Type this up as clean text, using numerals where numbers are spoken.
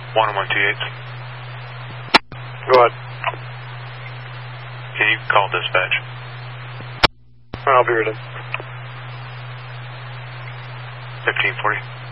1-128. Go ahead. Can you call dispatch? I'll be ready. 1540.